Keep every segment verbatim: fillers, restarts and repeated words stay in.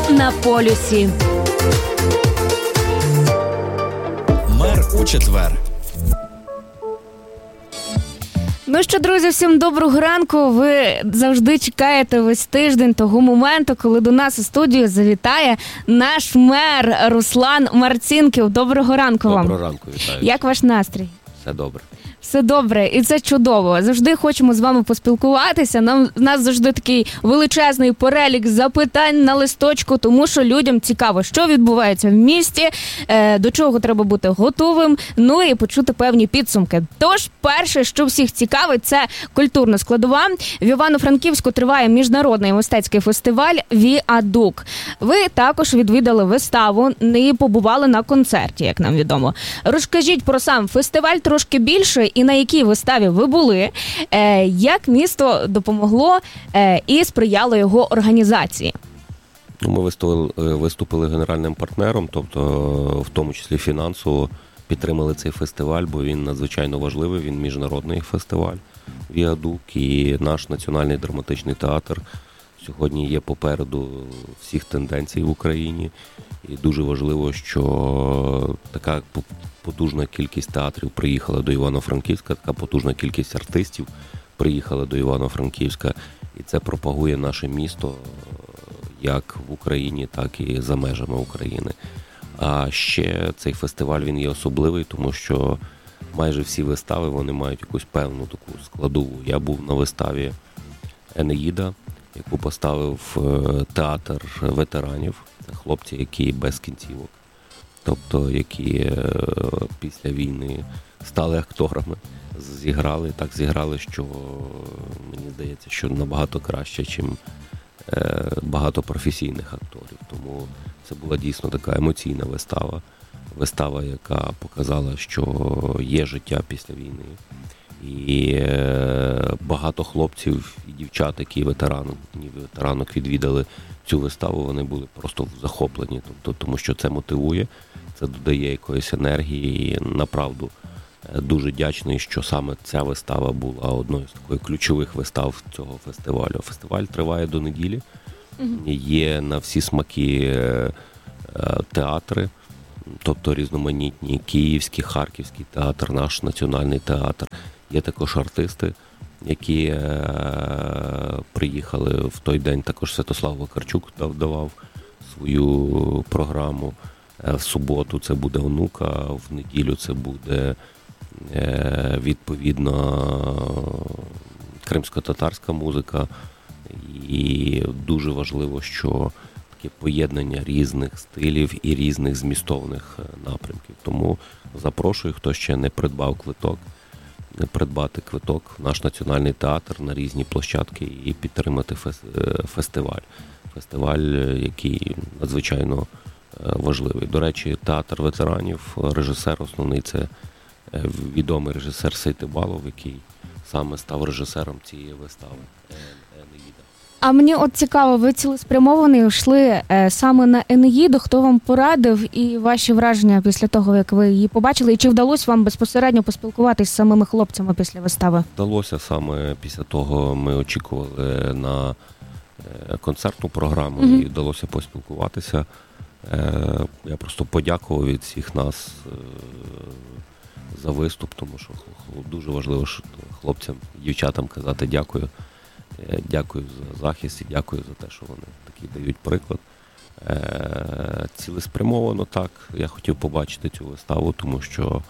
на полюсі. Мер у четвер. Ну що, друзі, всім доброго ранку. Ви завжди чекаєте весь тиждень того моменту, коли до нас у студію завітає наш мер Руслан Марцінків. Доброго ранку вам. Доброго ранку, вітаю. Як ваш настрій? Все добре. Все добре, і це чудово. Завжди хочемо з вами поспілкуватися. Нам, у нас завжди такий величезний перелік запитань на листочку, тому що людям цікаво, що відбувається в місті, е, до чого треба бути готовим, ну і почути певні підсумки. Тож, перше, що всіх цікавить, це культурна складова. В Івано-Франківську триває міжнародний мистецький фестиваль «Віадук». Ви також відвідали виставу і побували на концерті, як нам відомо. Розкажіть про сам фестиваль трошки більше, і на якій виставі ви були, е, як місто допомогло е, і сприяло його організації? Ми виступили, виступили генеральним партнером, тобто в тому числі фінансово підтримали цей фестиваль, бо він надзвичайно важливий, він міжнародний фестиваль «Віадук», і наш Національний драматичний театр сьогодні є попереду всіх тенденцій в Україні. І дуже важливо, що така потужна кількість театрів приїхала до Івано-Франківська, така потужна кількість артистів приїхала до Івано-Франківська, і це пропагує наше місто як в Україні, так і за межами України. А ще цей фестиваль, він є особливий, тому що майже всі вистави, вони мають якусь певну таку складову. Я був на виставі «Енеїда», яку поставив театр ветеранів. Це хлопці, які без кінцівок, тобто які після війни стали акторами, зіграли, так зіграли, що мені здається, що набагато краще, ніж багато професійних акторів. Тому це була дійсно така емоційна вистава. Вистава, яка показала, що є життя після війни. І багато хлопців і дівчат, які ветеранок, ветеранок відвідали цю виставу, вони були просто захоплені, тобто, тому що це мотивує, це додає якоїсь енергії, і направду дуже вдячний, що саме ця вистава була одною з таких ключових вистав цього фестивалю. Фестиваль триває до неділі, mm-hmm. є на всі смаки театри, тобто різноманітні київський, харківський театр, наш національний театр. Є також артисти, які е, приїхали в той день, також Святослав Вакарчук давав свою програму. Е, в суботу це буде «Онука», в неділю це буде е, відповідно кримсько-татарська музика. І дуже важливо, що таке поєднання різних стилів і різних змістовних напрямків. Тому запрошую, хто ще не придбав квиток, придбати квиток в наш національний театр на різні площадки і підтримати фестиваль. Фестиваль, який надзвичайно важливий. До речі, театр ветеранів, режисер основний – це відомий режисер Сейтибалов, який саме став режисером цієї вистави «Енеїда». А мені от цікаво, ви цілеспрямовано йшли е, саме на «Енеїду». Хто вам порадив і ваші враження після того, як ви її побачили? І чи вдалося вам безпосередньо поспілкуватись з самими хлопцями після вистави? Вдалося саме після того. Ми очікували на концертну програму, mm-hmm. і вдалося поспілкуватися. Е, я просто подякував від всіх нас е, за виступ, тому що дуже важливо хлопцям, дівчатам казати дякую. Дякую за захист і дякую за те, що вони такий дають приклад. Е, цілеспрямовано так. Я хотів побачити цю виставу, тому що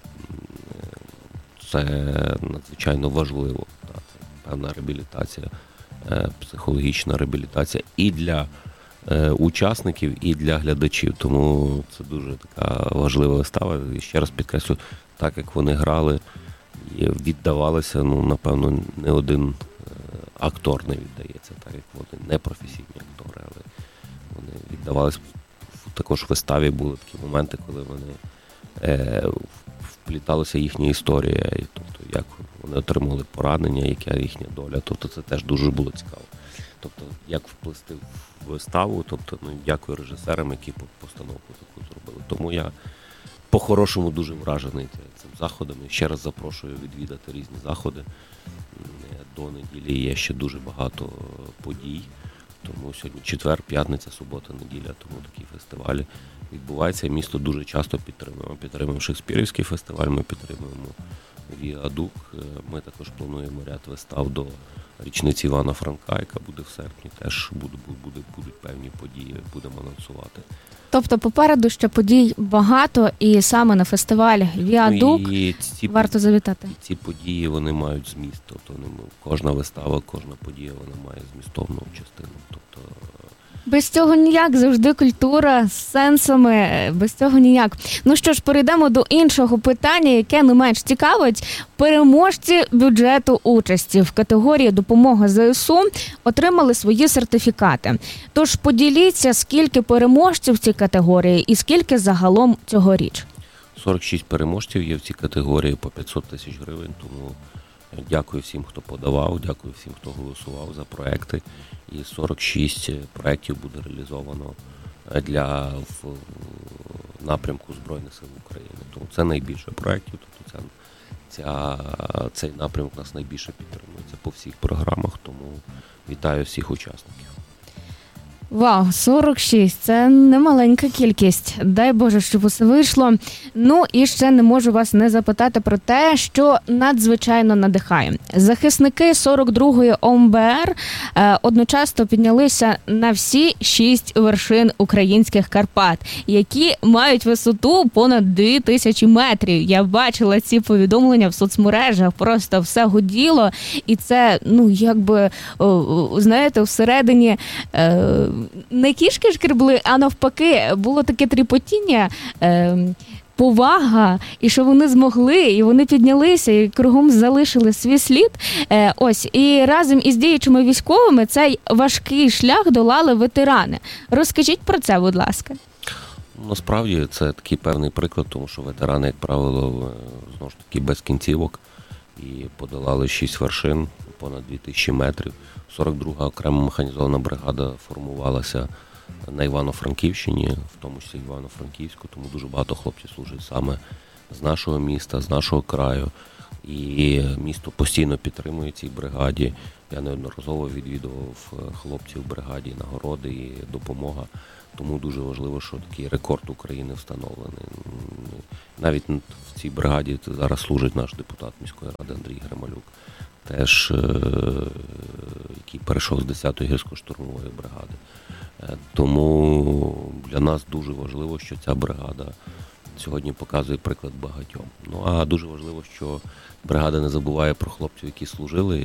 це надзвичайно важливо. Так, це певна реабілітація, е, психологічна реабілітація і для е, учасників, і для глядачів. Тому це дуже така важлива вистава. І ще раз підкреслю, так як вони грали і віддавалися, ну, напевно, не один актор не віддається, так як вони не професійні актори, але вони віддавалися. Також в виставі були такі моменти, коли вони е, впліталася їхня історія, і, тобто як вони отримали поранення, яка їхня доля, тобто це теж дуже було цікаво. Тобто як вплести в виставу, тобто ну, дякую режисерам, які постановку таку зробили. Тому я по-хорошому дуже вражений цим заходом. І ще раз запрошую відвідати різні заходи. До неділі є ще дуже багато подій, Тому сьогодні четвер, п'ятниця, субота, неділя, тому такі фестивалі відбуваються. Місто дуже часто підтримує. Ми підтримуємо Шекспірівський фестиваль, ми підтримуємо Віадук. Ми також плануємо ряд вистав до річниці Івана Франка, яка буде в серпні. Теж буде, буде, будуть певні події, будемо анонсувати. Тобто попереду ще подій багато, і саме на фестиваль Віадук ну, і ці, варто завітати. І ці події, вони мають зміст. Тобто вони, кожна вистава, кожна подія, вона має змістовну частину. Тобто без цього ніяк, завжди культура з сенсами, без цього ніяк. Ну що ж, перейдемо до іншого питання, яке не менш цікавить. Переможці бюджету участі в категорії «Допомога ЗСУ» отримали свої сертифікати. Тож поділіться, скільки переможців в цій категорії і скільки загалом цьогоріч. сорок шість переможців є в цій категорії по п'ятсот тисяч гривень, тому дякую всім, хто подавав, дякую всім, хто голосував за проекти. І сорок шість проєктів буде реалізовано для в напрямку Збройних сил України. Тому це найбільше проєктів, тобто ця, ця, цей напрямок нас найбільше підтримується по всіх програмах, тому вітаю всіх учасників. Вау, сорок шість, це немаленька кількість. Дай Боже, щоб усе вийшло. Ну і ще не можу вас не запитати про те, що надзвичайно надихає. Захисники сорок другої О М Б Р е, одночасно піднялися на всі шість вершин українських Карпат, які мають висоту понад дві тисячі метрів. Я бачила ці повідомлення в соцмережах, просто все гуділо. І це, ну, якби, о, знаєте, всередині... Е, не кішки шкребли, а навпаки, було таке тріпотіння, е, повага, і що вони змогли, і вони піднялися, і кругом залишили свій слід. Е, ось, і разом із діючими військовими цей важкий шлях долали ветерани. Розкажіть про це, будь ласка. Насправді це такий певний приклад, тому що ветерани, як правило, знову ж таки без кінцівок, і подолали шість вершин, понад дві тисячі метрів. сорок друга окрема механізована бригада формувалася на Івано-Франківщині, в тому числі Івано-Франківську, тому дуже багато хлопців служить саме з нашого міста, з нашого краю. І місто постійно підтримує цій бригаді. Я неодноразово відвідував хлопців в бригаді, нагороди і допомога. Тому дуже важливо, що такий рекорд України встановлений. Навіть в цій бригаді зараз служить наш депутат міської ради Андрій Грималюк, теж, який перейшов з десятої гірсько-штурмової бригади. Тому для нас дуже важливо, що ця бригада сьогодні показує приклад багатьом. Ну, а дуже важливо, що бригада не забуває про хлопців, які служили.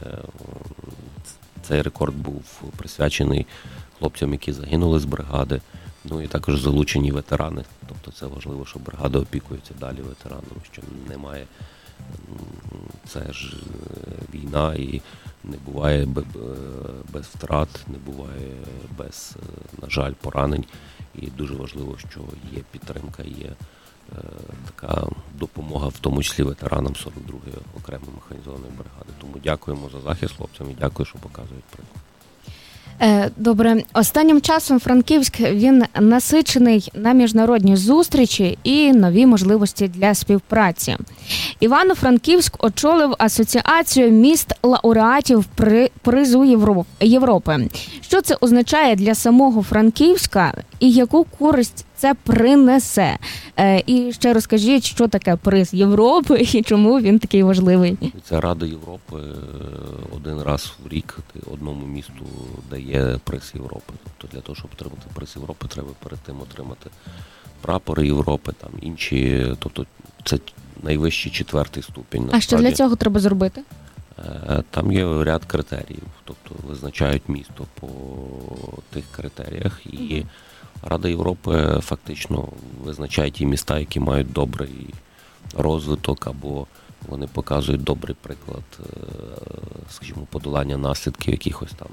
Цей рекорд був присвячений хлопцям, які загинули з бригади. Ну і також залучені ветерани. Тобто це важливо, що бригада опікується далі ветеранами, що немає. Це ж війна, і не буває без втрат, не буває без, на жаль, поранень. І дуже важливо, що є підтримка, є е, така допомога, в тому числі ветеранам сорок другої окремої механізованої бригади. Тому дякуємо за захист хлопцям і дякую, що показують приклад. Добре. Останнім часом Франківськ, він насичений на міжнародні зустрічі і нові можливості для співпраці. Івано-Франківськ очолив асоціацію міст-лауреатів при призу Європи. Що це означає для самого Франківська і яку користь це принесе? І ще розкажіть, що таке приз Європи і чому він такий важливий. Це Рада Європи один раз в рік одному місту дає приз Європи. Тобто для того, щоб отримати приз Європи, треба перед тим отримати прапори Європи, там інші, тобто це найвищий четвертий ступінь. А що для цього треба зробити? Там є ряд критеріїв, тобто визначають місто по тих критеріях, і Рада Європи фактично визначає ті міста, які мають добрий розвиток, або вони показують добрий приклад, скажімо, подолання наслідків якихось там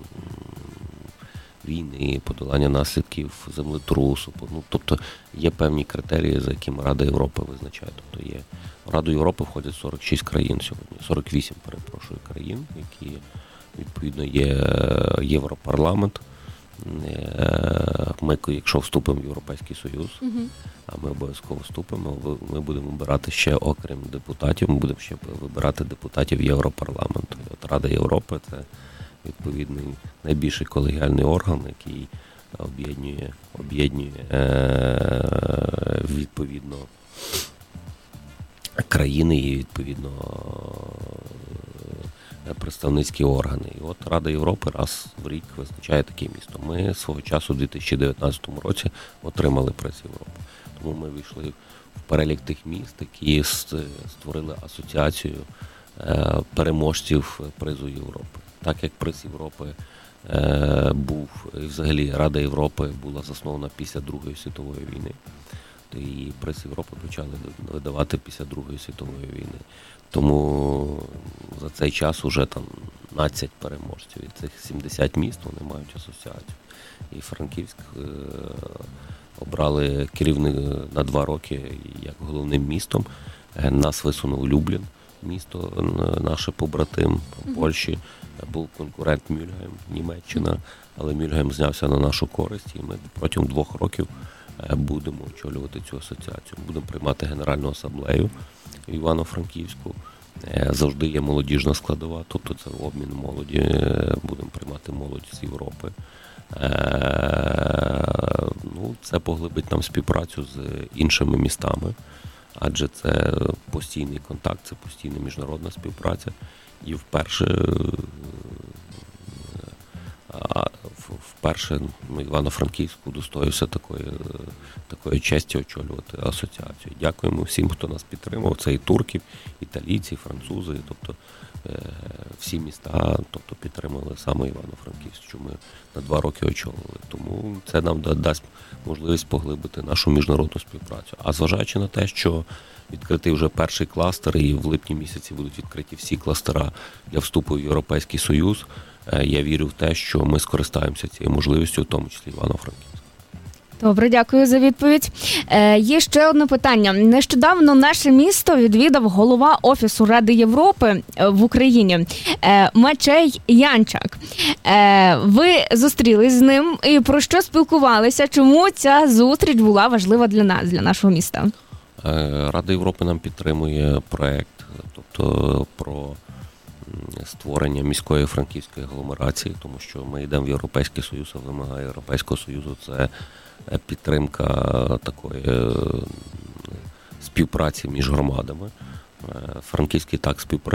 війни, подолання наслідків землетрусу. Ну, тобто є певні критерії, за якими Рада Європи визначає. Тобто є в Раду Європи входять сорок шість країн сьогодні, сорок вісім, перепрошую, країн, які відповідно є Європарламент. Ми, якщо вступимо в Європейський Союз, угу. а ми обов'язково вступимо, ми будемо обирати ще, окрім депутатів, ми будемо ще вибирати депутатів Європарламенту. От Рада Європи – це відповідний найбільший колегіальний орган, який об'єднує, об'єднує е, відповідно країни і відповідно представницькі органи. І от Рада Європи раз в рік визначає таке місто. Ми свого часу у дві тисячі дев'ятнадцятому році отримали приз Європи. Тому ми війшли в перелік тих міст, які створили асоціацію переможців призу Європи. Так як приз Європи був, і взагалі Рада Європи була заснована після Другої світової війни, то і приз Європи почали видавати після Другої світової війни. Тому за цей час уже там дванадцять переможців. І цих сімдесят міст вони мають асоціацію. І Франківськ е- обрали керівник на два роки як головним містом. Е- нас висунув Люблін, місто наше побратим в Польщі. Був конкурент Мюльгейм, Німеччина, але Мюльгейм знявся на нашу користь, і ми протягом двох років будемо очолювати цю асоціацію. Будемо приймати Генеральну асамблею в Івано-Франківську. Завжди є молодіжна складова, тобто це обмін молоді, будемо приймати молодь з Європи. Ну, це поглибить нам співпрацю з іншими містами, адже це постійний контакт, це постійна міжнародна співпраця. І вперше, вперше ну, Івано-Франківську удостоївся такої, такої честі очолювати асоціацію. Дякуємо всім, хто нас підтримав. Це і турки, італійці, французи, тобто всі міста тобто, підтримали саме Івано-Франківськ, що ми на два роки очолили. Тому це нам дасть можливість поглибити нашу міжнародну співпрацю. А зважаючи на те, що відкритий вже перший кластер, і в липні місяці будуть відкриті всі кластера для вступу в Європейський Союз, я вірю в те, що ми скористаємося цією можливістю, в тому числі Івано-Франківськ. Добре, дякую за відповідь. Е, є ще одне питання. Нещодавно наше місто відвідав голова Офісу Ради Європи в Україні е, Мачей Янчак. Е, ви зустрілись з ним і про що спілкувалися? Чому ця зустріч була важлива для нас, для нашого міста? Рада Європи нам підтримує проект, тобто про створення міської франківської агломерації, тому що ми йдемо в Європейський Союз, а вимагає Європейського Союзу це підтримка такої співпраці між громадами. Франківський так співпрацює.